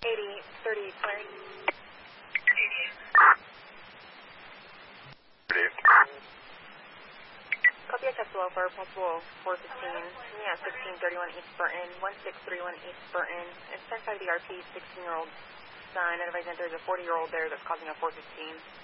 30 clearing. Copy a test below for possible 415. Yeah, 1631 East Burton, 1631 East Burton. It's 10-5 DRP, 16-year-old son. Advise there's a 40-year-old there that's causing a 415.